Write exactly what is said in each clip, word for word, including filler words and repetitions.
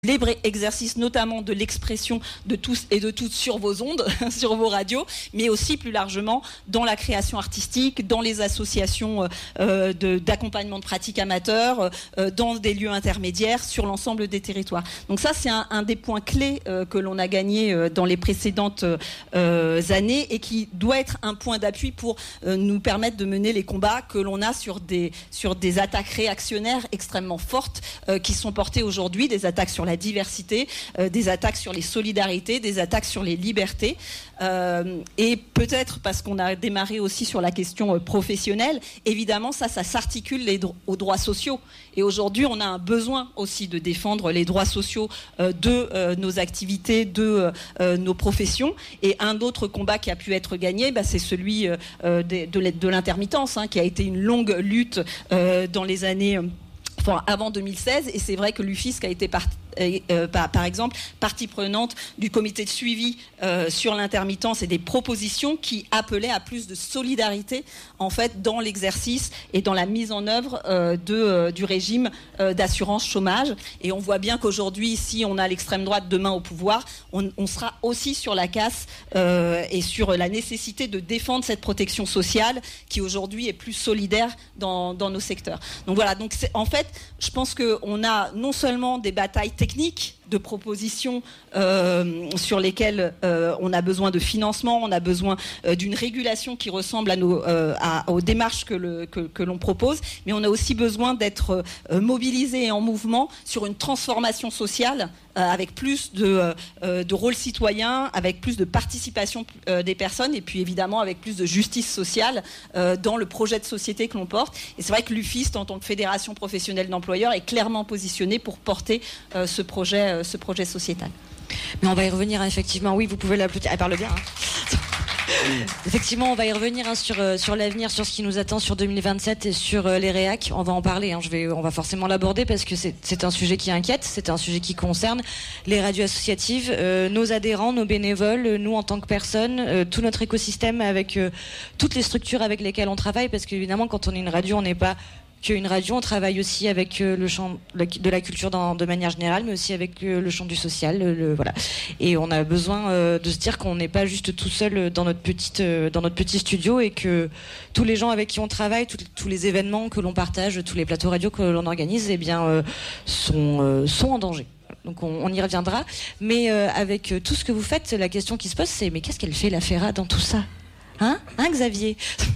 libre exercice notamment de l'expression de tous et de toutes sur vos ondes, sur vos radios, mais aussi plus largement dans la création artistique, dans les associations euh, de, d'accompagnement de pratiques amateurs, euh, dans des lieux intermédiaires, sur l'ensemble des territoires. Donc ça, c'est un, un des points clés euh, que l'on a gagné euh, dans les précédentes euh, années et qui doit être un point d'appui pour euh, nous permettre de mener les combats que l'on a sur des, sur des attaques réactionnaires extrêmement fortes euh, qui sont portées aujourd'hui, des attaques sur la la diversité, euh, des attaques sur les solidarités, des attaques sur les libertés. Euh, et peut-être parce qu'on a démarré aussi sur la question euh, professionnelle, évidemment, ça, ça s'articule les dro- aux droits sociaux. Et aujourd'hui, on a un besoin aussi de défendre les droits sociaux euh, de euh, nos activités, de euh, nos professions. Et un autre combat qui a pu être gagné, bah, c'est celui euh, de, de, de l'intermittence, hein, qui a été une longue lutte euh, dans les années... Enfin, avant deux mille seize, et c'est vrai que l'U F I S C a été part, euh, euh, par, par exemple partie prenante du comité de suivi euh, sur l'intermittence et des propositions qui appelaient à plus de solidarité en fait dans l'exercice et dans la mise en œuvre euh, de, euh, du régime euh, d'assurance chômage. Et on voit bien qu'aujourd'hui, si on a l'extrême droite demain au pouvoir, on, on sera aussi sur la casse euh, et sur la nécessité de défendre cette protection sociale qui aujourd'hui est plus solidaire dans, dans nos secteurs. Donc voilà, donc c'est, en fait, je pense qu'on a non seulement des batailles techniques de propositions euh, sur lesquelles euh, on a besoin de financement, on a besoin euh, d'une régulation qui ressemble à nos, euh, à, aux démarches que, le, que, que l'on propose, mais on a aussi besoin d'être euh, mobilisé et en mouvement sur une transformation sociale euh, avec plus de, euh, de rôle citoyen, avec plus de participation euh, des personnes et puis évidemment avec plus de justice sociale euh, dans le projet de société que l'on porte. Et c'est vrai que l'U F I S C, en tant que fédération professionnelle d'employeurs, est clairement positionnée pour porter euh, ce projet euh, ce projet sociétal. Mais on va y revenir, hein, effectivement. Oui, vous pouvez l'applaudir. Elle parle bien. Hein. Effectivement, on va y revenir hein, sur, euh, sur l'avenir, sur ce qui nous attend sur deux mille vingt-sept et sur euh, les réacs. On va en parler. Hein. Je vais, on va forcément l'aborder parce que c'est, c'est un sujet qui inquiète. C'est un sujet qui concerne les radios associatives, euh, nos adhérents, nos bénévoles, nous en tant que personnes, euh, tout notre écosystème avec euh, toutes les structures avec lesquelles on travaille. Parce qu'évidemment, quand on est une radio, on n'est pas qu'une radio, on travaille aussi avec euh, le champ de la culture dans, de manière générale, mais aussi avec euh, le champ du social, le, le, voilà. Et on a besoin euh, de se dire qu'on n'est pas juste tout seul dans notre petite, euh, dans notre petit studio et que tous les gens avec qui on travaille, tout, tous les événements que l'on partage, tous les plateaux radio que l'on organise, eh bien, euh, sont, euh, sont en danger. Donc on, on y reviendra. Mais euh, avec tout ce que vous faites, la question qui se pose, c'est mais qu'est-ce qu'elle fait la FERA dans tout ça, hein, hein, Xavier?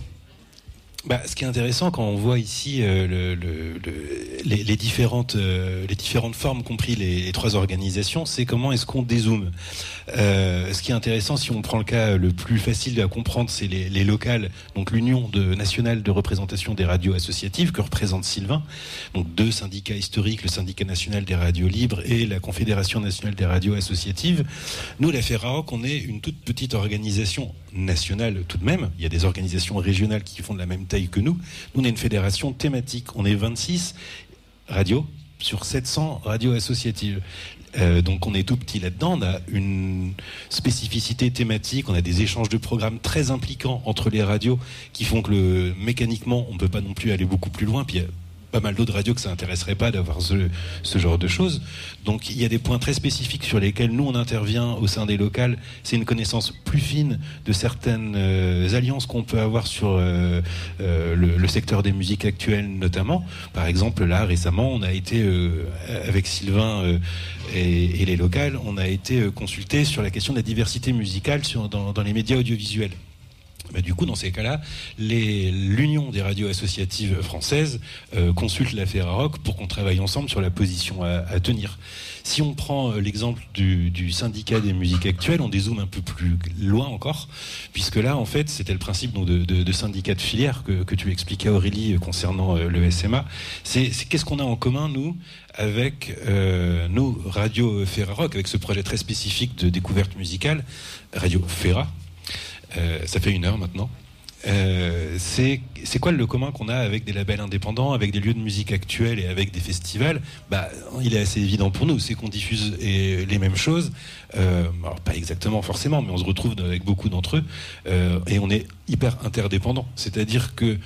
Bah, ce qui est intéressant quand on voit ici euh, le, le, le, les, les, différentes, euh, les différentes formes, compris les, les trois organisations, c'est comment est-ce qu'on dézoome. Euh, ce qui est intéressant, si on prend le cas le plus facile à comprendre, c'est les, les locales, donc l'Union de, nationale de représentation des radios associatives que représente Sylvain, donc deux syndicats historiques, le syndicat national des radios libres et la Confédération nationale des radios associatives. Nous, la FERAROC, on est une toute petite organisation nationale tout de même. Il y a des organisations régionales qui font de la même taille que nous. Nous, on est une fédération thématique. On est vingt-six radios sur sept cents radios associatives. Euh, donc on est tout petit là-dedans. On a une spécificité thématique. On a des échanges de programmes très impliquants entre les radios qui font que le, mécaniquement, on ne peut pas non plus aller beaucoup plus loin. Puis il y a pas mal d'autres radios que ça n'intéresserait pas d'avoir ce, ce genre de choses. Donc il y a des points très spécifiques sur lesquels nous on intervient au sein des locales. C'est une connaissance plus fine de certaines euh, alliances qu'on peut avoir sur euh, euh, le, le secteur des musiques actuelles notamment. Par exemple là récemment on a été euh, avec Sylvain euh, et, et les locales, on a été euh, consulté sur la question de la diversité musicale sur, dans, dans les médias audiovisuels. Bah, du coup, dans ces cas-là, les, l'Union des radios associatives françaises euh, consulte la FERAROC pour qu'on travaille ensemble sur la position à, à tenir. Si on prend euh, l'exemple du, du syndicat des musiques actuelles, on dézoome un peu plus loin encore, puisque là, en fait, c'était le principe donc, de, de, de syndicat de filière que, que tu expliquais, Aurélie, concernant euh, le S M A. C'est, c'est qu'est-ce qu'on a en commun, nous, avec euh, nos radios FERAROC, avec ce projet très spécifique de découverte musicale, Radio FERA. Euh, ça fait une heure maintenant. Euh, c'est, c'est quoi le commun qu'on a avec des labels indépendants, avec des lieux de musique actuels et avec des festivals? Bah, il est assez évident pour nous, c'est qu'on diffuse et, les mêmes choses. Euh, alors pas exactement forcément, mais on se retrouve avec beaucoup d'entre eux euh, et on est hyper interdépendants. C'est-à-dire que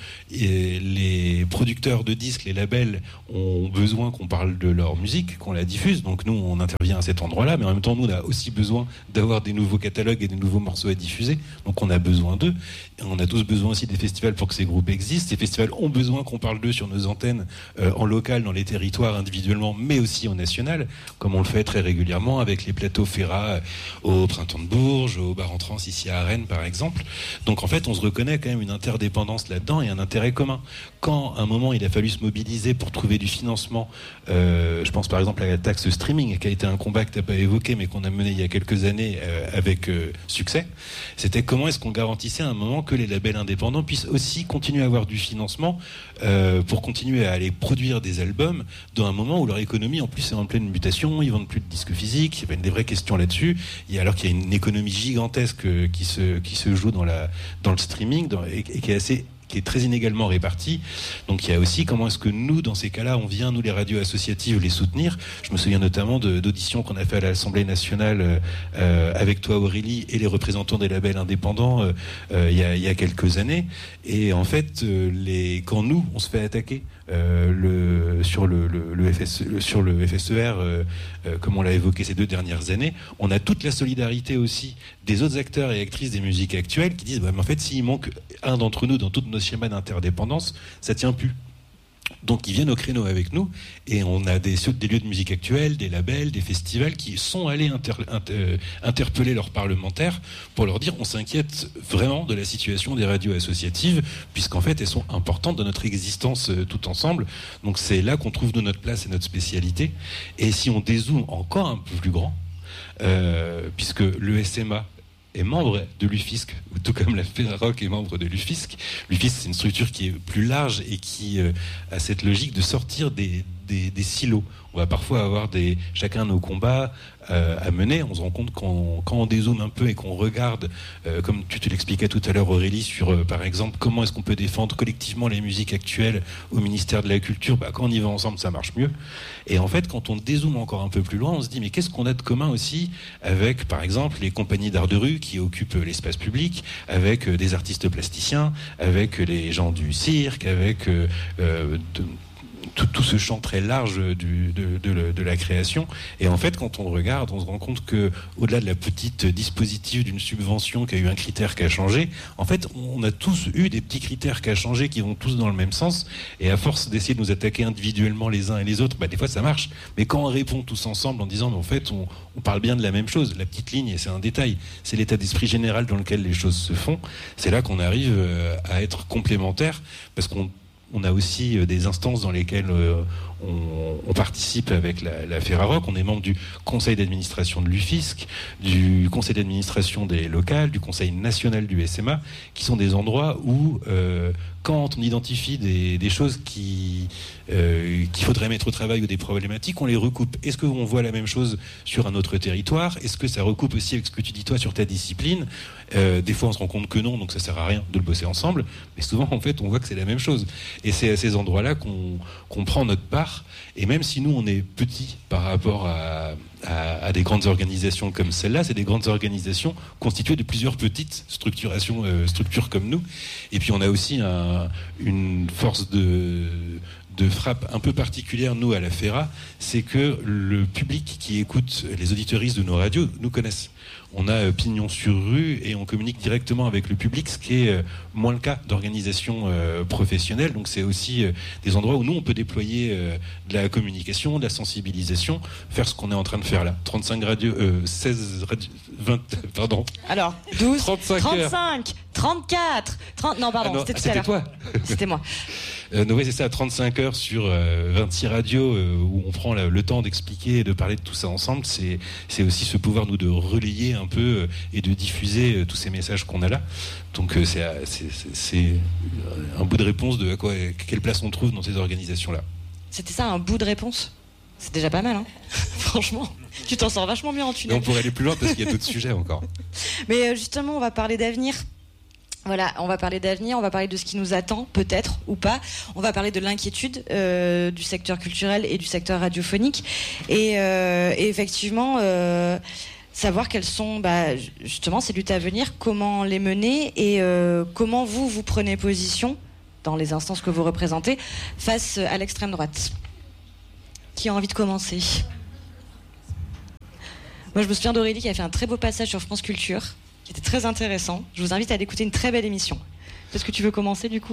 les producteurs de disques, les labels ont besoin qu'on parle de leur musique, qu'on la diffuse. Donc nous, on intervient à cet endroit-là, mais en même temps, nous, on a aussi besoin d'avoir des nouveaux catalogues et des nouveaux morceaux à diffuser. Donc on a besoin d'eux. Et on a tous besoin aussi des festivals pour que ces groupes existent. Ces festivals ont besoin qu'on parle d'eux sur nos antennes, euh, en local, dans les territoires, individuellement, mais aussi en national, comme on le fait très régulièrement avec les plateaux Ferra au Printemps de Bourges, au Bar en Trans ici à Rennes, par exemple. Donc en fait, on se reconnaît quand même une interdépendance là-dedans et un intérêt commun. Quand à un moment il a fallu se mobiliser pour trouver du financement, euh, je pense par exemple à la taxe streaming, qui a été un combat que tu n'as pas évoqué mais qu'on a mené il y a quelques années euh, avec euh, succès, c'était comment est-ce qu'on garantissait à un moment que les labels indépendants puissent aussi continuer à avoir du financement euh, pour continuer à aller produire des albums dans un moment où leur économie en plus est en pleine mutation, ils vendent plus de disques physiques, il y a des vraies questions là-dessus, et alors qu'il y a une économie gigantesque qui se, qui se joue dans, la, dans le streaming dans, et, et qui est assez qui est très inégalement répartie. Donc il y a aussi comment est-ce que nous, dans ces cas-là, on vient, nous les radios associatives, les soutenir. Je me souviens notamment de, d'auditions qu'on a fait à l'Assemblée nationale euh, avec toi Aurélie et les représentants des labels indépendants euh, euh, il, y a, il y a quelques années. Et en fait, euh, les, quand nous, on se fait attaquer euh, le, sur, le, le, le F S, sur le F S E R, euh, euh, comme on l'a évoqué ces deux dernières années, on a toute la solidarité aussi des autres acteurs et actrices des musiques actuelles qui disent bah, mais en fait, s'il manque un d'entre nous dans toutes nos schémas d'interdépendance, ça tient plus. Donc ils viennent au créneau avec nous et on a des, des lieux de musique actuels, des labels, des festivals qui sont allés inter, inter, interpeller leurs parlementaires pour leur dire on s'inquiète vraiment de la situation des radios associatives puisqu'en fait elles sont importantes dans notre existence euh, tout ensemble. Donc c'est là qu'on trouve de notre place et notre spécialité. Et si on dézoome encore un peu plus grand, euh, puisque le S M A est membre de l'UFISC, tout comme la Ferrarock est membre de l'UFISC. L'UFISC, c'est une structure qui est plus large et qui euh, a cette logique de sortir des, des, des silos. On va parfois avoir des, chacun nos combats euh, à mener. On se rend compte qu'on, quand on dézoome un peu et qu'on regarde, euh, comme tu te l'expliquais tout à l'heure Aurélie, sur euh, par exemple comment est-ce qu'on peut défendre collectivement les musiques actuelles au ministère de la Culture, bah, quand on y va ensemble ça marche mieux. Et en fait quand on dézoome encore un peu plus loin, on se dit mais qu'est-ce qu'on a de commun aussi avec par exemple les compagnies d'art de rue qui occupent l'espace public, avec euh, des artistes plasticiens, avec les gens du cirque, avec euh, euh, de, Tout, tout ce champ très large du, de, de, de la création. Et en fait, quand on regarde, on se rend compte que, au-delà de la petite dispositif d'une subvention qui a eu un critère qui a changé, en fait, on a tous eu des petits critères qui a changé, qui vont tous dans le même sens. Et à force d'essayer de nous attaquer individuellement les uns et les autres, bah, des fois ça marche. Mais quand on répond tous ensemble en disant, mais en fait, on, on parle bien de la même chose, la petite ligne, et c'est un détail, c'est l'état d'esprit général dans lequel les choses se font, c'est là qu'on arrive à être complémentaires, parce qu'on On a aussi des instances dans lesquelles euh, on, on participe avec la, la Ferrarock. On est membre du conseil d'administration de l'UFISC, du conseil d'administration des locales, du conseil national du S M A, qui sont des endroits où, euh, quand on identifie des, des choses qui, euh, qu'il faudrait mettre au travail ou des problématiques, on les recoupe. Est-ce qu'on voit la même chose sur un autre territoire? Est-ce que ça recoupe aussi avec ce que tu dis toi sur ta discipline? euh, Des fois on se rend compte que non, donc ça sert à rien de le bosser ensemble. Mais souvent en fait on voit que c'est la même chose. Et c'est à ces endroits-là qu'on, qu'on prend notre part. Et même si nous on est petits par rapport à, à, à des grandes organisations comme celle-là, c'est des grandes organisations constituées de plusieurs petites structurations, euh, structures comme nous. Et puis on a aussi un, une force de, de frappe un peu particulière, nous, à la Ferra, c'est que le public qui écoute les auditeuristes de nos radios nous connaissent. On a pignon sur rue et on communique directement avec le public, ce qui est moins le cas d'organisations euh, professionnelles. Donc c'est aussi euh, des endroits où nous on peut déployer euh, de la communication, de la sensibilisation, faire ce qu'on est en train de faire là. trente-cinq radios, euh, seize radios, vingt, pardon. Alors douze, trente-cinq trente-cinq, trente-quatre, trente, non pardon, ah non, c'était tout c'était à l'heure. toi. C'était moi. Euh, oui, c'est ça, trente-cinq heures sur euh, vingt-six radios euh, où on prend la, le temps d'expliquer et de parler de tout ça ensemble. C'est, c'est aussi ce pouvoir, nous, de relayer un peu euh, et de diffuser euh, tous ces messages qu'on a là. Donc euh, c'est, c'est, c'est un bout de réponse de à quoi, quelle place on trouve dans ces organisations-là. C'était ça, un bout de réponse? C'est déjà pas mal, hein. Franchement, tu t'en sors vachement bien en tunnel. Mais on pourrait aller plus loin parce qu'il y a d'autres sujets encore. Mais euh, justement, on va parler d'avenir. Voilà, on va parler d'avenir, on va parler de ce qui nous attend, peut-être ou pas. On va parler de l'inquiétude euh, du secteur culturel et du secteur radiophonique. Et, euh, et effectivement, euh, savoir quelles sont, bah, justement, ces luttes à venir, comment les mener et euh, comment vous, vous prenez position dans les instances que vous représentez face à l'extrême droite. Qui a envie de commencer ? Moi, je me souviens d'Aurélie qui a fait un très beau passage sur France Culture, qui était très intéressant. Je vous invite à écouter une très belle émission. Est-ce que tu veux commencer, du coup ?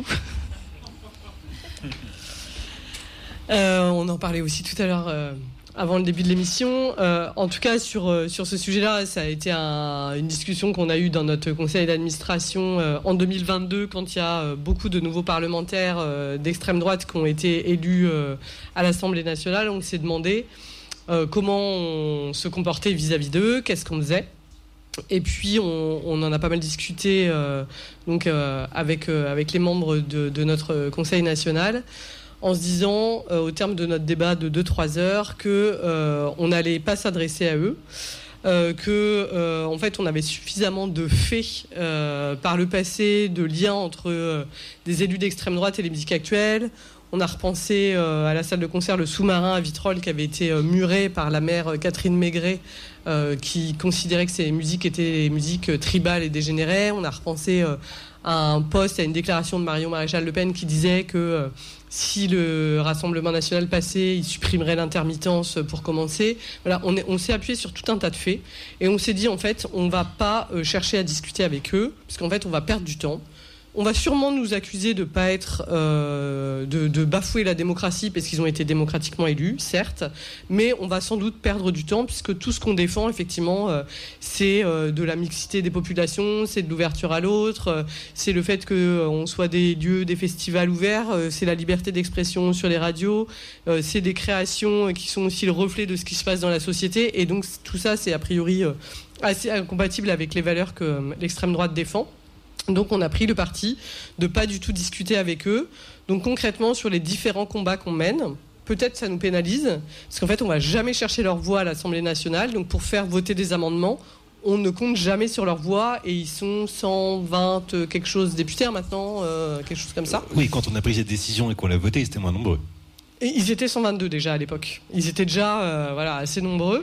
euh, On en parlait aussi tout à l'heure, euh, avant le début de l'émission. Euh, en tout cas, sur, euh, sur ce sujet-là, ça a été un, une discussion qu'on a eue dans notre conseil d'administration euh, en deux mille vingt-deux, quand il y a euh, beaucoup de nouveaux parlementaires euh, d'extrême droite qui ont été élus euh, à l'Assemblée nationale. On s'est demandé euh, comment on se comportait vis-à-vis d'eux, qu'est-ce qu'on faisait. Et puis, on, on en a pas mal discuté euh, donc, euh, avec, euh, avec les membres de, de notre conseil national, en se disant, euh, au terme de notre débat de deux trois heures, qu'on euh, n'allait pas s'adresser à eux, euh, que euh, en fait, on avait suffisamment de faits euh, par le passé, de liens entre euh, des élus d'extrême droite et les musiques actuelles. On a repensé euh, à la salle de concert Le Sous-Marin à Vitrolles, qui avait été euh, murée par la maire euh, Catherine Maigret, euh, qui considérait que ces musiques étaient des musiques euh, tribales et dégénérées. On a repensé euh, à un post, à une déclaration de Marion Maréchal Le Pen qui disait que euh, si le Rassemblement national passait, il supprimerait l'intermittence pour commencer. Voilà, on, est, on s'est appuyé sur tout un tas de faits et on s'est dit, en fait, on ne va pas euh, chercher à discuter avec eux, parce qu'en fait, on va perdre du temps. On va sûrement nous accuser de pas être, euh, de, de bafouer la démocratie parce qu'ils ont été démocratiquement élus, certes, mais on va sans doute perdre du temps puisque tout ce qu'on défend, effectivement, euh, c'est euh, de la mixité des populations, c'est de l'ouverture à l'autre, euh, c'est le fait qu'on euh, soit des lieux, des festivals ouverts, euh, c'est la liberté d'expression sur les radios, euh, c'est des créations qui sont aussi le reflet de ce qui se passe dans la société, et donc tout ça, c'est a priori euh, assez incompatible avec les valeurs que euh, l'extrême droite défend. Donc on a pris le parti de pas du tout discuter avec eux. Donc concrètement, sur les différents combats qu'on mène, peut-être ça nous pénalise, parce qu'en fait on va jamais chercher leur voix à l'Assemblée nationale. Donc pour faire voter des amendements, on ne compte jamais sur leur voix, et ils sont cent vingt quelque chose députés maintenant, euh, quelque chose comme ça. Oui, quand on a pris cette décision et qu'on l'a votée, ils étaient moins nombreux. Et ils étaient cent vingt-deux déjà à l'époque. Ils étaient déjà euh, voilà, assez nombreux.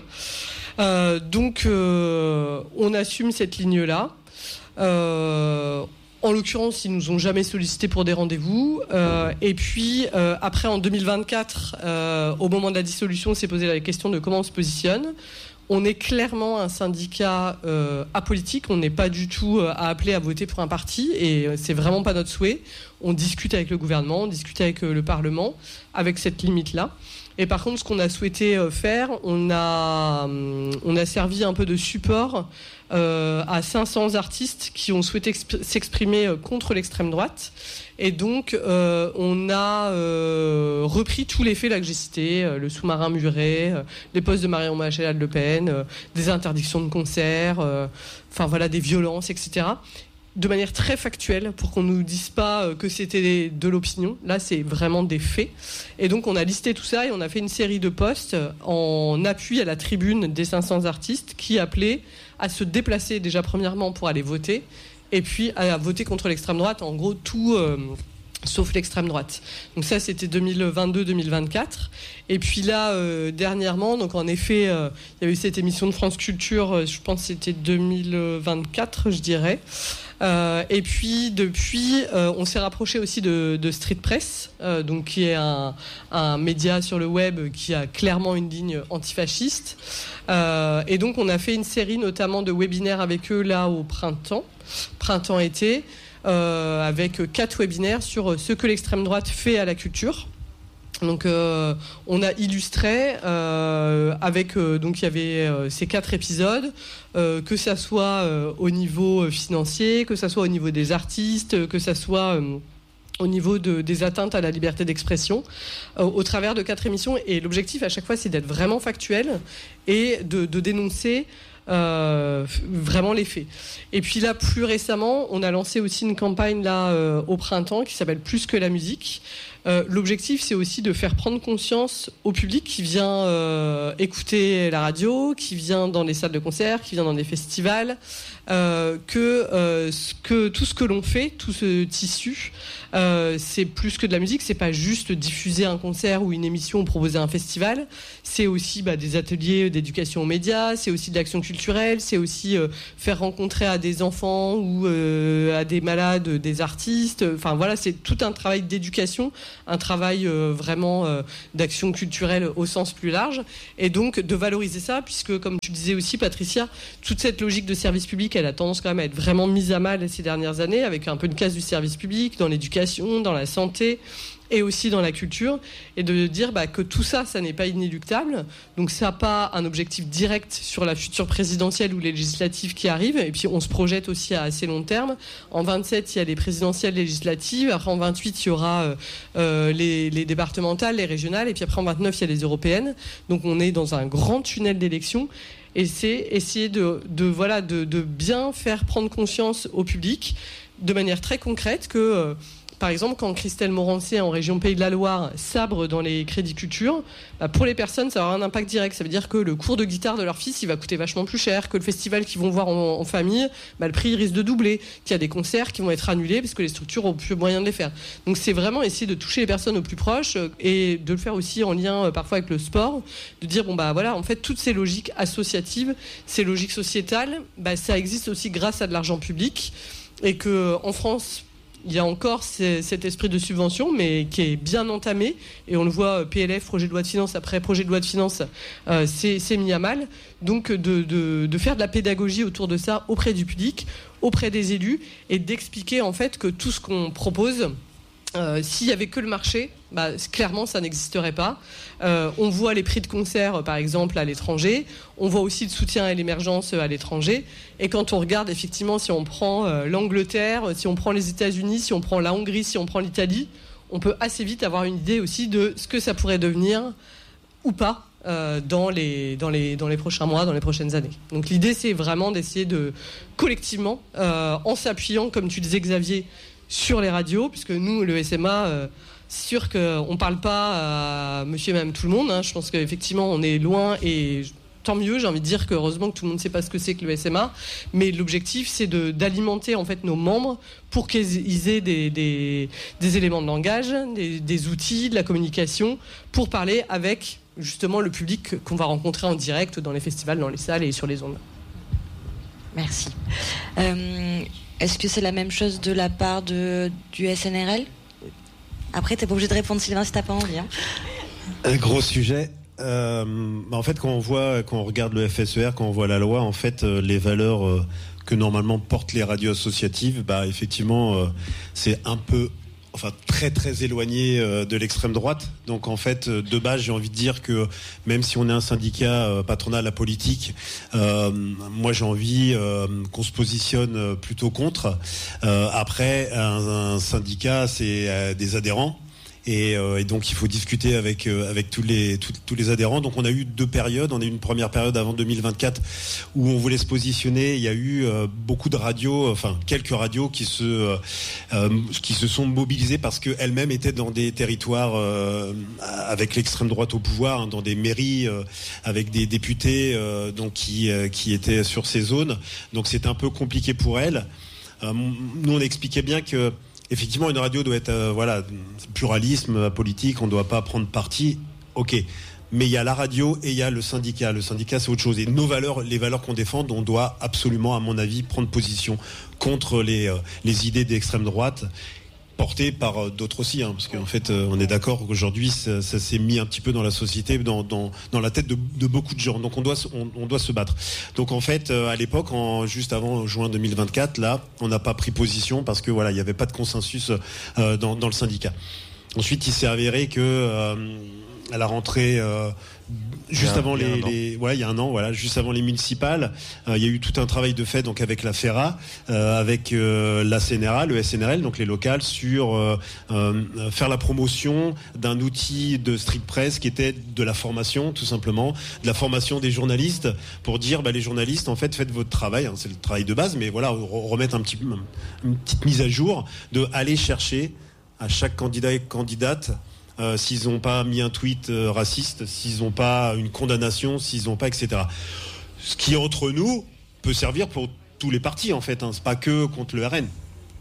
Euh, donc euh, on assume cette ligne-là. Euh, en l'occurrence, ils nous ont jamais sollicité pour des rendez-vous. Euh, et puis, euh, après, en deux mille vingt-quatre, euh, au moment de la dissolution, on s'est posé la question de comment on se positionne. On est clairement un syndicat euh, apolitique. On n'est pas du tout euh, à appeler à voter pour un parti, et euh, c'est vraiment pas notre souhait. On discute avec le gouvernement, on discute avec euh, le Parlement, avec cette limite-là. Et par contre, ce qu'on a souhaité euh, faire, on a, euh, on a servi un peu de support euh, à cinq cents artistes qui ont souhaité exp- s'exprimer euh, contre l'extrême droite. Et donc, euh, on a euh, repris tous les faits là que j'ai cités, euh, le sous-marin muré, euh, les postes de Marion Maréchal Le Pen, euh, des interdictions de concerts, euh, enfin voilà, des violences, et cetera, de manière très factuelle, pour qu'on ne nous dise pas que c'était de l'opinion. Là, c'est vraiment des faits. Et donc, on a listé tout ça et on a fait une série de posts en appui à la tribune des cinq cents artistes qui appelaient à se déplacer déjà premièrement pour aller voter, et puis à voter contre l'extrême droite, en gros tout euh, sauf l'extrême droite. Donc ça, c'était deux mille vingt-deux deux mille vingt-quatre. Et puis là, euh, dernièrement, donc en effet, euh, il y a eu cette émission de France Culture, euh, je pense que c'était deux mille vingt-quatre, je dirais. Euh, et puis depuis, euh, on s'est rapproché aussi de, de Street Press, euh, donc qui est un, un média sur le web qui a clairement une ligne antifasciste. Euh, et donc on a fait une série notamment de webinaires avec eux là au printemps, printemps-été, euh, avec quatre webinaires sur ce que l'extrême droite fait à la culture. Donc euh, on a illustré euh, avec euh, donc il y avait euh, ces quatre épisodes, euh, que ça soit euh, au niveau financier, que ça soit au niveau des artistes, que ça soit euh, au niveau de, des atteintes à la liberté d'expression, euh, au travers de quatre émissions. Et l'objectif à chaque fois, c'est d'être vraiment factuel et de, de dénoncer Euh, vraiment les faits. Et puis là, plus récemment, on a lancé aussi une campagne là euh, au printemps qui s'appelle Plus que la musique, Euh, l'objectif, c'est aussi de faire prendre conscience au public qui vient euh, écouter la radio, qui vient dans les salles de concert, qui vient dans des festivals, euh, que, euh, ce que tout ce que l'on fait, tout ce tissu, euh, c'est plus que de la musique. C'est pas juste diffuser un concert ou une émission ou proposer un festival. C'est aussi bah, des ateliers d'éducation aux médias, c'est aussi de l'action culturelle, c'est aussi euh, faire rencontrer à des enfants ou euh, à des malades des artistes. Enfin voilà, c'est tout un travail d'éducation, un travail euh, vraiment euh, d'action culturelle au sens plus large, et donc de valoriser ça, puisque comme tu disais aussi Patricia, toute cette logique de service public, elle a tendance quand même à être vraiment mise à mal ces dernières années, avec un peu une casse du service public dans l'éducation, dans la santé et aussi dans la culture, et de dire bah, que tout ça, ça n'est pas inéluctable. Donc ça n'a pas un objectif direct sur la future présidentielle ou les législatives qui arrivent, et puis on se projette aussi à assez long terme. En vingt-sept, il y a les présidentielles législatives, après en vingt-huit, il y aura euh, euh, les, les départementales, les régionales, et puis après en vingt-neuf, il y a les européennes. Donc on est dans un grand tunnel d'élections, et c'est essayer de, de, voilà, de, de bien faire prendre conscience au public, de manière très concrète, que... Euh, Par exemple, quand Christelle Morancé, en région Pays de la Loire, sabre dans les crédits culture, bah pour les personnes, ça va avoir un impact direct. Ça veut dire que le cours de guitare de leur fils, il va coûter vachement plus cher, que le festival qu'ils vont voir en, en famille, bah le prix risque de doubler, qu'il y a des concerts qui vont être annulés parce que les structures ont plus moyen de les faire. Donc c'est vraiment essayer de toucher les personnes au plus proche, et de le faire aussi en lien parfois avec le sport, de dire bon bah voilà, en fait toutes ces logiques associatives, ces logiques sociétales, bah ça existe aussi grâce à de l'argent public, et que en France, il y a encore cet esprit de subvention, mais qui est bien entamé. Et on le voit, P L F, projet de loi de finances, après projet de loi de finances, euh, c'est, c'est mis à mal. Donc de, de, de faire de la pédagogie autour de ça auprès du public, auprès des élus, et d'expliquer en fait que tout ce qu'on propose, euh, s'il n'y avait que le marché, bah, clairement ça n'existerait pas. Euh, on voit les prix de concert par exemple à l'étranger, on voit aussi le soutien à l'émergence à l'étranger, et quand on regarde effectivement, si on prend euh, l'Angleterre, si on prend les États-Unis, si on prend la Hongrie, si on prend l'Italie, on peut assez vite avoir une idée aussi de ce que ça pourrait devenir ou pas euh, dans, les, dans, les, dans les prochains mois, dans les prochaines années. Donc l'idée, c'est vraiment d'essayer de collectivement, euh, en s'appuyant, comme tu disais Xavier, sur les radios, puisque nous, le S M A, euh, c'est sûr qu'on ne parle pas à monsieur et madame tout le monde, hein. Je pense qu'effectivement on est loin, et tant mieux, j'ai envie de dire que heureusement que tout le monde ne sait pas ce que c'est que le S M A, mais l'objectif c'est de, d'alimenter en fait nos membres pour qu'ils aient des, des, des éléments de langage, des, des outils, de la communication, pour parler avec justement le public qu'on va rencontrer en direct dans les festivals, dans les salles et sur les ondes. Merci. Euh, est-ce que c'est la même chose de la part de, du S N R L ? Après, t'es pas obligé de répondre, Sylvain, si t'as pas envie. Hein. Un gros sujet. Euh, en fait, quand on voit, quand on regarde le F S E R, quand on voit la loi, en fait, euh, les valeurs euh, que normalement portent les radios associatives, bah effectivement, euh, c'est un peu, enfin très très éloigné euh, de l'extrême droite. Donc en fait, euh, de base, j'ai envie de dire que même si on est un syndicat euh, patronal apolitique, euh, moi j'ai envie euh, qu'on se positionne plutôt contre. Euh, après, un, un syndicat, c'est euh, des adhérents. Et, euh, et donc il faut discuter avec euh, avec tous les tous, tous les adhérents. Donc on a eu deux périodes. On a eu une première période avant deux mille vingt-quatre où on voulait se positionner. Il y a eu euh, beaucoup de radios, enfin quelques radios qui se euh, euh, qui se sont mobilisées parce qu'elles-mêmes étaient dans des territoires euh, avec l'extrême droite au pouvoir, hein, dans des mairies euh, avec des députés euh, donc qui euh, qui étaient sur ces zones. Donc c'était un peu compliqué pour elles. Euh, nous on expliquait bien que effectivement, une radio doit être, euh, voilà, pluralisme politique, on ne doit pas prendre parti, ok. Mais il y a la radio et il y a le syndicat. Le syndicat, c'est autre chose. Et nos valeurs, les valeurs qu'on défend, on doit absolument, à mon avis, prendre position contre les, euh, les idées d'extrême droite, portées par euh, d'autres aussi. Hein, parce qu'en fait, euh, on est d'accord qu'aujourd'hui, ça, ça s'est mis un petit peu dans la société, dans, dans, dans la tête de, de beaucoup de gens. Donc on doit, on, on doit se battre. Donc en fait, euh, à l'époque, en, juste avant juin deux mille vingt-quatre, là, on n'a pas pris position parce que voilà, il n'y avait pas de consensus euh, dans, dans le syndicat. Ensuite, il s'est avéré que euh, à la rentrée, euh, juste avant les, les, ouais, il y a un an, voilà, juste avant les municipales, euh, il y a eu tout un travail de fait donc avec la FERA, euh, avec euh, la C N R A, le S N R L, donc les locales, sur euh, euh, faire la promotion d'un outil de street press qui était de la formation, tout simplement, de la formation des journalistes pour dire, bah, les journalistes, en fait, faites votre travail, hein, c'est le travail de base, mais voilà, remettre un petit, une petite mise à jour de aller chercher à chaque candidat et candidate euh, s'ils n'ont pas mis un tweet euh, raciste, s'ils n'ont pas une condamnation, s'ils n'ont pas, et cetera. Ce qui, entre nous, peut servir pour tous les partis, en fait. Hein. C'est pas que contre le R N.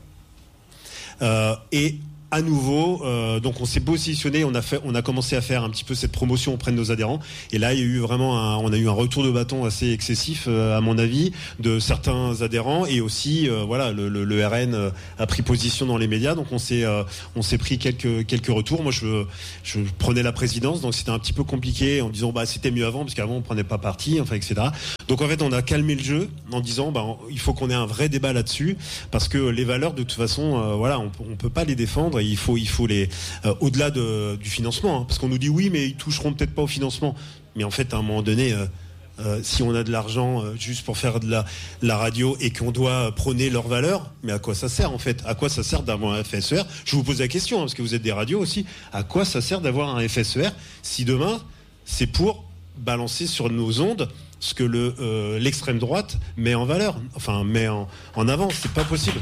Euh, et à nouveau, euh, donc on s'est positionné, on a fait, on a commencé à faire un petit peu cette promotion auprès de nos adhérents. Et là, il y a eu vraiment, un, on a eu un retour de bâton assez excessif, euh, à mon avis, de certains adhérents. Et aussi, euh, voilà, le, le, le R N a pris position dans les médias. Donc on s'est, euh, on s'est pris quelques quelques retours. Moi, je, je prenais la présidence, donc c'était un petit peu compliqué en disant, bah c'était mieux avant parce qu'avant on prenait pas parti, enfin, et cetera. Donc en fait, on a calmé le jeu en disant, bah il faut qu'on ait un vrai débat là-dessus parce que les valeurs, de toute façon, euh, voilà, on, on peut pas les défendre. Il faut, il faut les euh, au-delà de, du financement, hein, parce qu'on nous dit oui, mais ils toucheront peut-être pas au financement. Mais en fait, à un moment donné, euh, euh, si on a de l'argent euh, juste pour faire de la, la radio et qu'on doit prôner leurs valeurs, mais à quoi ça sert en fait ? À quoi ça sert d'avoir un F S E R ? Je vous pose la question, hein, parce que vous êtes des radios aussi. À quoi ça sert d'avoir un F S E R si demain c'est pour balancer sur nos ondes ce que le euh, l'extrême droite met en valeur, enfin met en, en avant ? C'est pas possible.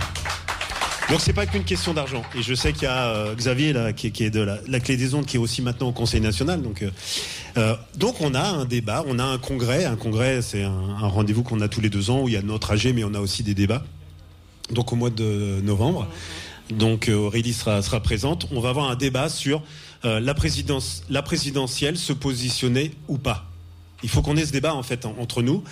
Donc c'est pas qu'une question d'argent. Et je sais qu'il y a euh, Xavier là, qui, qui est de la, la clé des ondes, qui est aussi maintenant au Conseil national. Donc, euh, euh, donc on a un débat, on a un congrès. Un congrès, c'est un, un rendez-vous qu'on a tous les deux ans où il y a notre A G, mais on a aussi des débats. Donc au mois de novembre. Donc euh, Aurélie sera, sera présente. On va avoir un débat sur euh, la présidence, la présidentielle, se positionner ou pas. Il faut qu'on ait ce débat en fait en, entre nous,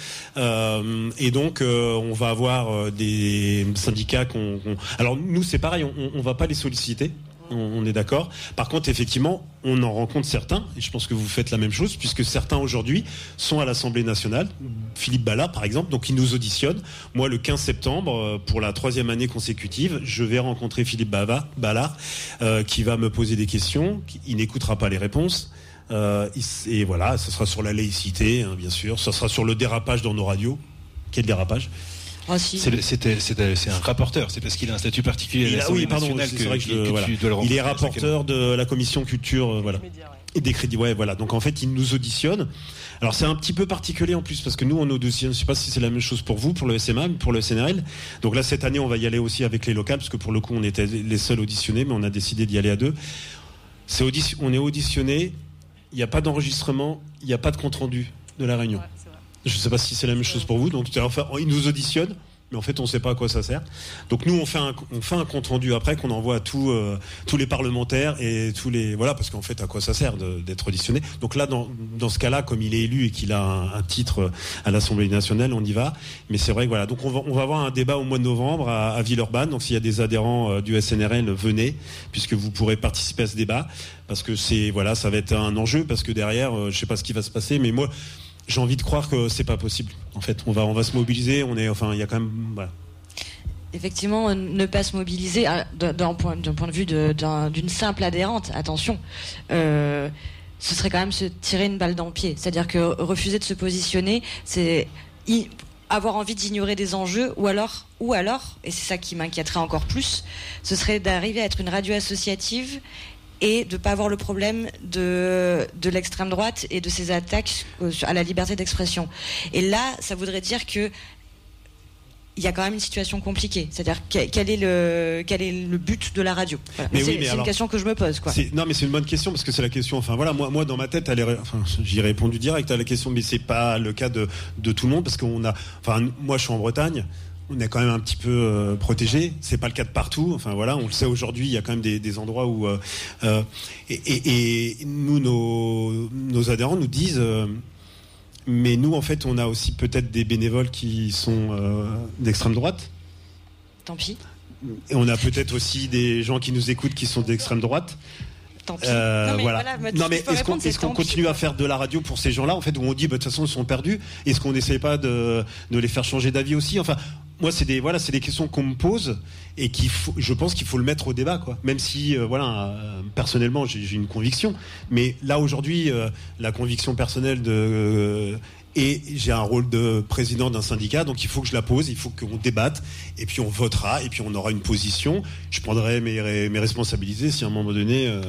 euh, et donc euh, on va avoir euh, des syndicats qu'on, qu'on... Alors nous c'est pareil, on, on va pas les solliciter, on, on est d'accord. Par contre effectivement, on en rencontre certains, et je pense que vous faites la même chose, puisque certains aujourd'hui sont à l'Assemblée nationale. Philippe Ballard par exemple, donc il nous auditionne. Moi le quinze septembre, pour la troisième année consécutive, je vais rencontrer Philippe Ballard, euh, qui va me poser des questions. Il n'écoutera pas les réponses. Euh, et voilà, ce sera sur la laïcité, hein, bien sûr. Ce sera sur le dérapage dans nos radios. Quel dérapage ? Ah, si. c'est, le, c'était, c'est, c'est un rapporteur, c'est parce qu'il a un statut particulier à l'Assemblée oui, pardon, nationale que, c'est vrai que, que, je, que voilà. tu dois le rencontrer. Il est rapporteur de la commission culture, euh, voilà. Médias, ouais. Et des crédits, ouais, voilà. Donc en fait, il nous auditionne. Alors c'est un petit peu particulier en plus parce que nous on auditionne. Je sais pas si c'est la même chose pour vous, pour le S M A, pour le S N R L. Donc là cette année, on va y aller aussi avec les locales parce que pour le coup, on était les seuls auditionnés, mais on a décidé d'y aller à deux. C'est audition, on est auditionné. Il n'y a pas d'enregistrement, il n'y a pas de compte-rendu de la réunion. Ouais, je ne sais pas si c'est la même chose pour vous. Donc, enfin, ils nous auditionnent, mais en fait, on ne sait pas à quoi ça sert. Donc, nous, on fait un, on fait un compte-rendu après qu'on envoie à tous, euh, tous les parlementaires et tous les... Voilà, parce qu'en fait, à quoi ça sert de, d'être auditionné ? Donc là, dans, dans ce cas-là, comme il est élu et qu'il a un, un titre à l'Assemblée nationale, on y va. Mais c'est vrai que voilà. Donc, on va, on va avoir un débat au mois de novembre à, à Villeurbanne. Donc, s'il y a des adhérents euh, du S N R L, venez, puisque vous pourrez participer à ce débat. Parce que c'est, voilà, ça va être un enjeu, parce que derrière, euh, je sais pas ce qui va se passer, mais moi, j'ai envie de croire que c'est pas possible. En fait, on va, on va se mobiliser, on est, enfin, il y a quand même, voilà. Effectivement, ne pas se mobiliser d'un point, d'un point de vue de, d'un, d'une simple adhérente, attention, euh, ce serait quand même se tirer une balle dans le pied. C'est-à-dire que refuser de se positionner, c'est y, avoir envie d'ignorer des enjeux, ou alors, ou alors, et c'est ça qui m'inquiéterait encore plus, ce serait d'arriver à être une radio associative et de ne pas avoir le problème de, de l'extrême droite et de ses attaques à la liberté d'expression. Et là, ça voudrait dire que il y a quand même une situation compliquée. C'est-à-dire, quel est le, quel est le but de la radio ? Voilà. Mais mais c'est, oui, mais c'est alors, une question que je me pose, quoi. C'est, non, mais c'est une bonne question, parce que c'est la question, enfin voilà, moi, moi dans ma tête, elle est, enfin, j'y ai répondu direct à la question, mais c'est pas le cas de, de tout le monde, parce qu'on a, enfin, moi je suis en Bretagne, on est quand même un petit peu euh, protégé. C'est pas le cas de partout. Enfin voilà, on le sait aujourd'hui. Il y a quand même des, des endroits où euh, euh, et, et, et nous, nos, nos adhérents nous disent, euh, mais nous en fait, on a aussi peut-être des bénévoles qui sont euh, d'extrême droite. Tant pis. Et on a peut-être aussi des gens qui nous écoutent qui sont d'extrême droite. Tant pis. Euh, non mais, voilà. voilà, non, mais est-ce qu'on, est-ce qu'on continue à faire de la radio pour ces gens-là, en fait, où on dit, bah, de toute façon, ils sont perdus. Est-ce qu'on n'essaye pas de, de les faire changer d'avis aussi ? Enfin, moi, c'est des, voilà, c'est des questions qu'on me pose et qu'il faut, je pense qu'il faut le mettre au débat, quoi. Même si, euh, voilà, euh, personnellement, j'ai, j'ai une conviction. Mais là, aujourd'hui, euh, la conviction personnelle de, euh, et j'ai un rôle de président d'un syndicat, donc il faut que je la pose, il faut qu'on débatte, et puis on votera, et puis on aura une position. Je prendrai mes, mes responsabilités si à un moment donné. Euh...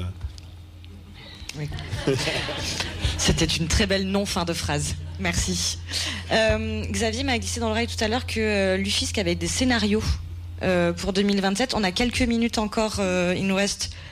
Oui. C'était une très belle non-fin de phrase. Merci. Euh, Xavier m'a glissé dans l'oreille tout à l'heure que euh, l'U F I S C avait des scénarios euh, pour deux mille vingt-sept. On a quelques minutes encore. Euh, il nous reste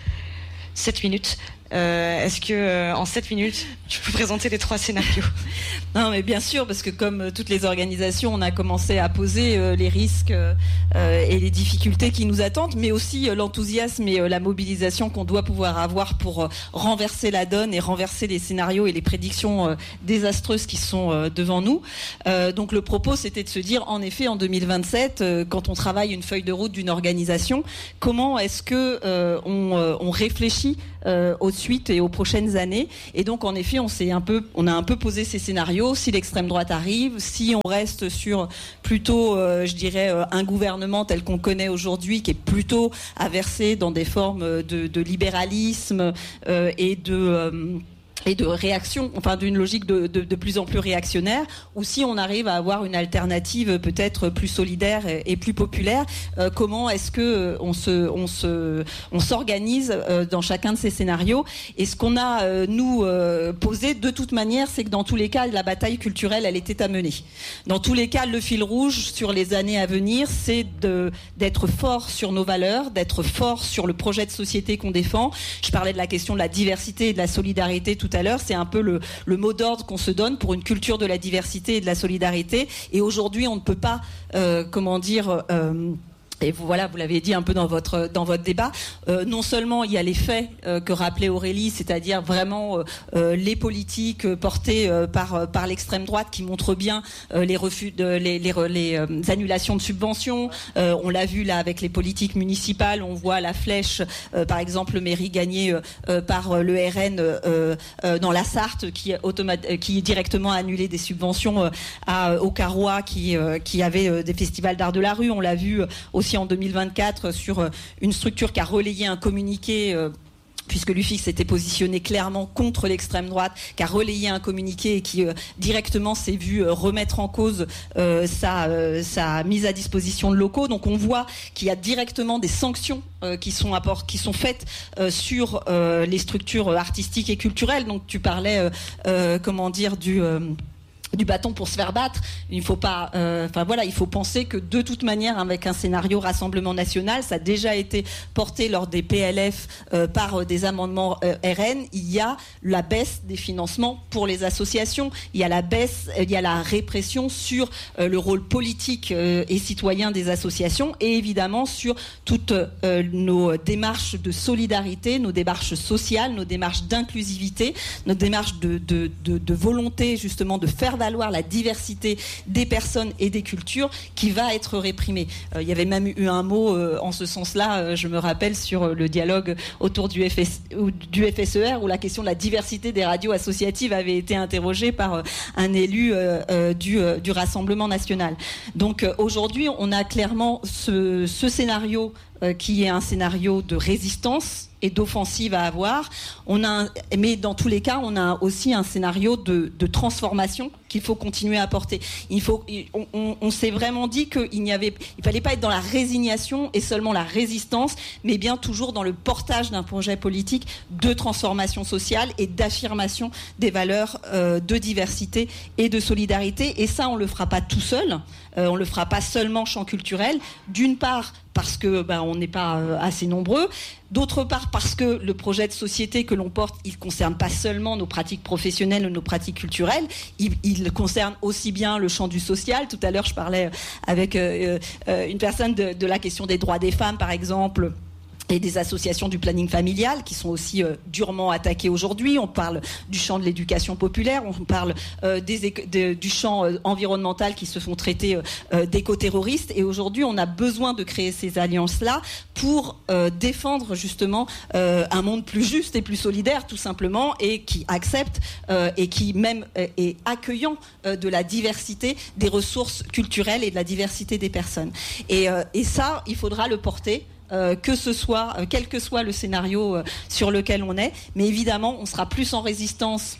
sept minutes. Euh, est-ce que euh, en sept minutes, tu peux présenter les trois scénarios? Non, mais bien sûr, parce que comme toutes les organisations, on a commencé à poser euh, les risques euh, et les difficultés qui nous attendent, mais aussi euh, l'enthousiasme et euh, la mobilisation qu'on doit pouvoir avoir pour euh, renverser la donne et renverser les scénarios et les prédictions euh, désastreuses qui sont euh, devant nous. Euh, donc le propos, c'était de se dire, en effet, en deux mille vingt-sept, euh, quand on travaille une feuille de route d'une organisation, comment est-ce que euh, on, euh, on réfléchit euh, aux suites et aux prochaines années. Et donc, en effet, on s'est un peu, on a un peu posé ces scénarios. Si l'extrême droite arrive, si on reste sur plutôt, euh, je dirais, euh, un gouvernement tel qu'on connaît aujourd'hui, qui est plutôt à verser dans des formes de, de libéralisme euh, et de euh, et de réaction, enfin d'une logique de, de, de plus en plus réactionnaire, ou si on arrive à avoir une alternative peut-être plus solidaire et, et plus populaire, euh, comment est-ce que on se, on se, on s'organise euh, dans chacun de ces scénarios? Et ce qu'on a euh, nous euh, posé de toute manière, c'est que dans tous les cas, la bataille culturelle, elle était à mener. Dans tous les cas, le fil rouge sur les années à venir, c'est de d'être fort sur nos valeurs, d'être fort sur le projet de société qu'on défend. Je parlais de la question de la diversité et de la solidarité tout à l'heure, c'est un peu le, le mot d'ordre qu'on se donne pour une culture de la diversité et de la solidarité. Et aujourd'hui, on ne peut pas, euh, comment dire... Euh, Et vous, voilà, vous l'avez dit un peu dans votre dans votre débat. Euh, non seulement il y a les faits euh, que rappelait Aurélie, c'est-à-dire vraiment euh, les politiques portées euh, par par l'extrême droite qui montrent bien euh, les refus, de, les les, les euh, annulations de subventions. Euh, on l'a vu là avec les politiques municipales. On voit la flèche, euh, par exemple, mairie gagnée euh, par le R N euh, euh, dans la Sarthe, qui automat- qui directement a annulé des subventions euh, à au Carrois, qui euh, qui avait euh, des festivals d'art de la rue. On l'a vu aussi en deux mille vingt-quatre sur une structure qui a relayé un communiqué euh, puisque l'U F I X s'était positionné clairement contre l'extrême droite, qui a relayé un communiqué et qui euh, directement s'est vu euh, remettre en cause euh, sa, euh, sa mise à disposition de locaux. Donc on voit qu'il y a directement des sanctions euh, qui sont apport, qui sont faites euh, sur euh, les structures artistiques et culturelles. Donc tu parlais, euh, euh, comment dire, du... Euh, du bâton pour se faire battre. Il faut pas, euh, enfin voilà, il faut penser que de toute manière, avec un scénario Rassemblement National, ça a déjà été porté lors des P L F euh, par euh, des amendements euh, R N. Il y a la baisse des financements pour les associations. Il y a la baisse, il y a la répression sur euh, le rôle politique euh, et citoyen des associations, et évidemment sur toutes euh, nos démarches de solidarité, nos démarches sociales, nos démarches d'inclusivité, nos démarches de, de, de, de volonté justement de faire valoir la diversité des personnes et des cultures qui va être réprimée. Euh, il y avait même eu un mot euh, en ce sens-là, euh, je me rappelle, sur euh, le dialogue autour du, F S, ou, du F S E R, où la question de la diversité des radios associatives avait été interrogée par euh, un élu euh, euh, du, euh, du Rassemblement National. Donc euh, aujourd'hui, on a clairement ce, ce scénario euh, qui est un scénario de résistance et d'offensive à avoir. On a un, mais dans tous les cas, on a aussi un scénario de, de transformation qu'il faut continuer à porter. Il faut, on, on, on s'est vraiment dit qu'il n'y avait, il fallait pas être dans la résignation et seulement la résistance, mais bien toujours dans le portage d'un projet politique de transformation sociale et d'affirmation des valeurs euh, de diversité et de solidarité. Et ça, on le fera pas tout seul. Euh, on le fera pas seulement champ culturel. D'une part, parce que ben, on n'est pas euh, assez nombreux. D'autre part, parce que le projet de société que l'on porte, il ne concerne pas seulement nos pratiques professionnelles ou nos pratiques culturelles, il, il concerne aussi bien le champ du social. Tout à l'heure, je parlais avec euh, euh, une personne de, de la question des droits des femmes, par exemple, et des associations du planning familial qui sont aussi euh, durement attaquées aujourd'hui. On parle du champ de l'éducation populaire, on parle euh, des, de, du champ euh, environnemental qui se font traiter euh, d'éco-terroristes. Et aujourd'hui, on a besoin de créer ces alliances-là pour euh, défendre justement euh, un monde plus juste et plus solidaire, tout simplement, et qui accepte euh, et qui même euh, est accueillant euh, de la diversité des ressources culturelles et de la diversité des personnes. Et, euh, et ça, il faudra le porter. Euh, que ce soit, euh, quel que soit le scénario euh, sur lequel on est, mais évidemment, on sera plus en résistance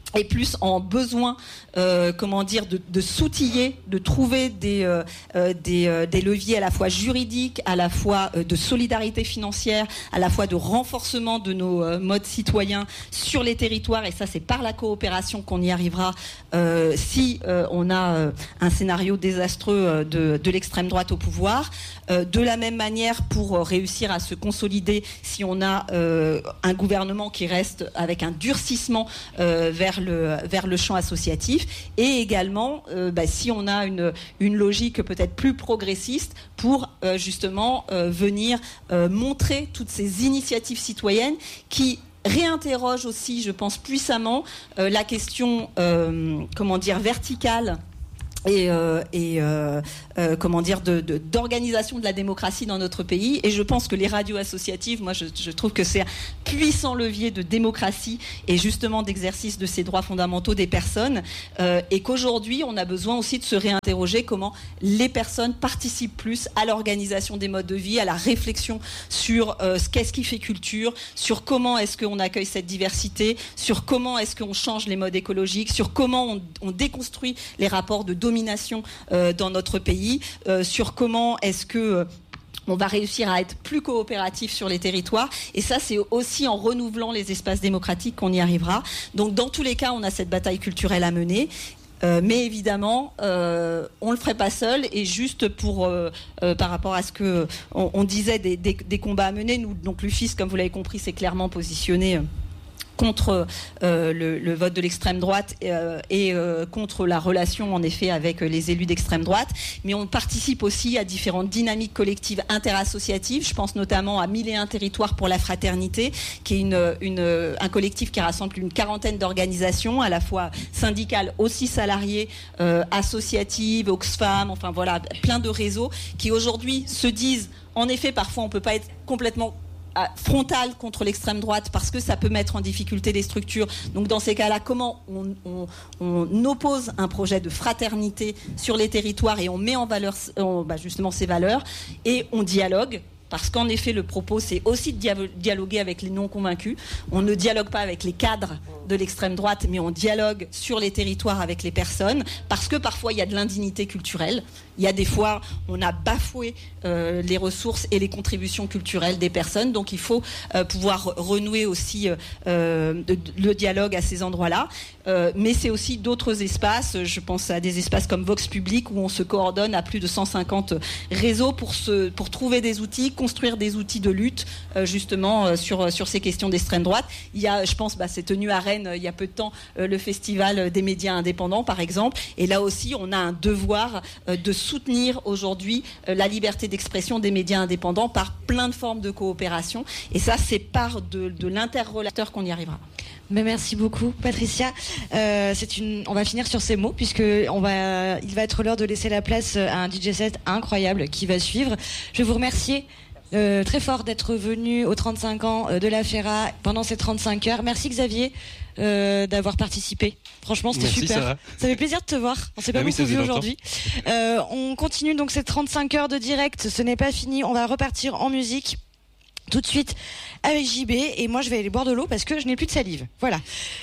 et plus en besoin, euh, comment dire, de, de s'outiller, de trouver des, euh, euh, des, euh, des leviers à la fois juridiques, à la fois euh, de solidarité financière, à la fois de renforcement de nos euh, modes citoyens sur les territoires. Et ça, c'est par la coopération qu'on y arrivera euh, si euh, on a euh, un scénario désastreux euh, de, de l'extrême droite au pouvoir. Euh, de la même manière, pour euh, réussir à se consolider, si on a euh, un gouvernement qui reste avec un durcissement euh, vers le, vers le champ associatif, et également euh, bah, si on a une, une logique peut-être plus progressiste pour euh, justement euh, venir euh, montrer toutes ces initiatives citoyennes qui réinterrogent aussi, je pense, puissamment euh, la question, euh, comment dire, verticale et, euh, et euh, euh, comment dire de, de, d'organisation de la démocratie dans notre pays. Et je pense que les radios associatives, moi je, je trouve que c'est un puissant levier de démocratie et justement d'exercice de ces droits fondamentaux des personnes, euh, et qu'aujourd'hui on a besoin aussi de se réinterroger comment les personnes participent plus à l'organisation des modes de vie, à la réflexion sur euh, ce qu'est-ce qui fait culture, sur comment est-ce qu'on accueille cette diversité, sur comment est-ce qu'on change les modes écologiques, sur comment on, on déconstruit les rapports de domination euh, dans notre pays, euh, sur comment est-ce que euh, on va réussir à être plus coopératif sur les territoires. Et ça, c'est aussi en renouvelant les espaces démocratiques qu'on y arrivera. Donc, dans tous les cas, on a cette bataille culturelle à mener. Euh, mais évidemment, euh, on le ferait pas seul. Et juste pour, euh, euh, par rapport à ce que on, on disait des, des, des combats à mener, nous, donc l'U F I S, comme vous l'avez compris, c'est clairement positionné Euh, contre euh, le, le vote de l'extrême droite euh, et euh, contre la relation en effet avec les élus d'extrême droite, mais on participe aussi à différentes dynamiques collectives interassociatives. Je pense notamment à Mille et un territoires pour la fraternité, qui est une, une, un collectif qui rassemble une quarantaine d'organisations, à la fois syndicales, aussi salariées, euh, associatives, Oxfam, enfin voilà, plein de réseaux qui aujourd'hui se disent, en effet, parfois on peut pas être complètement frontale contre l'extrême droite parce que ça peut mettre en difficulté les structures. Donc dans ces cas-là, comment on, on, on oppose un projet de fraternité sur les territoires et on met en valeur on, bah justement ces valeurs et on dialogue. Parce qu'en effet, le propos, c'est aussi de dialoguer avec les non-convaincus. On ne dialogue pas avec les cadres de l'extrême droite, mais on dialogue sur les territoires avec les personnes, parce que parfois, il y a de l'indignité culturelle. Il y a des fois, on a bafoué euh, les ressources et les contributions culturelles des personnes. Donc, il faut euh, pouvoir renouer aussi euh, de, le dialogue à ces endroits-là. Euh, mais c'est aussi d'autres espaces. Je pense à des espaces comme Vox Public, où on se coordonne à plus de cent cinquante réseaux pour, se, pour trouver des outils, construire des outils de lutte euh, justement euh, sur, sur ces questions d'extrême droite. Il y a, je pense, bah, c'est tenu à Rennes euh, il y a peu de temps, euh, le festival des médias indépendants par exemple, et là aussi on a un devoir euh, de soutenir aujourd'hui euh, la liberté d'expression des médias indépendants par plein de formes de coopération, et ça c'est par de, de l'interrelateur qu'on y arrivera. Mais merci beaucoup, Patricia. Euh, c'est une. On va finir sur ces mots puisque on va. Il va être l'heure de laisser la place à un D J set incroyable qui va suivre. Je vais vous remercier euh, très fort d'être venu aux trente-cinq ans de la Ferra pendant ces trente-cinq heures. Merci Xavier euh, d'avoir participé. Franchement, c'était merci, super. Sarah. Ça fait plaisir de te voir. On s'est pas ah beaucoup oui, vu aujourd'hui. Euh, on continue donc ces trente-cinq heures de direct. Ce n'est pas fini. On va repartir en musique tout de suite avec J B, et moi je vais aller boire de l'eau parce que je n'ai plus de salive. Voilà.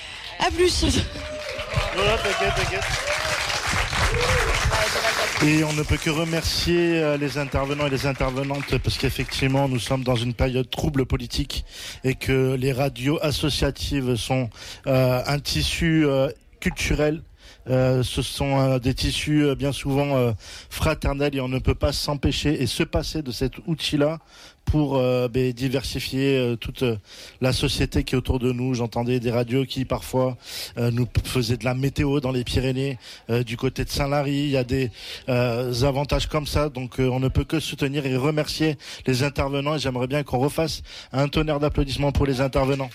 À plus. Voilà, t'inquiète, t'inquiète. Et on ne peut que remercier les intervenants et les intervenantes parce qu'effectivement nous sommes dans une période trouble politique et que les radios associatives sont euh, un tissu euh, culturel. Euh, ce sont euh, des tissus euh, bien souvent euh, fraternels et on ne peut pas s'empêcher et se passer de cet outil-là pour euh, bah, diversifier euh, toute euh, la société qui est autour de nous. J'entendais des radios qui parfois euh, nous faisaient de la météo dans les Pyrénées, euh, du côté de Saint-Lary. Il y a des euh, avantages comme ça, donc euh, on ne peut que soutenir et remercier les intervenants, et j'aimerais bien qu'on refasse un tonnerre d'applaudissements pour les intervenants.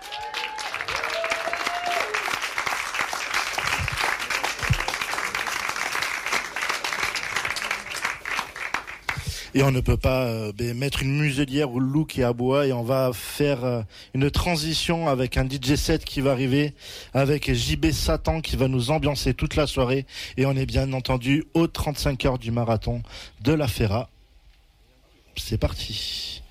Et on ne peut pas euh, mettre une muselière ou le loup qui aboie, et on va faire euh, une transition avec un D J set qui va arriver, avec J B Satan qui va nous ambiancer toute la soirée, et on est bien entendu aux trente-cinq heures du marathon de la Ferra. C'est parti.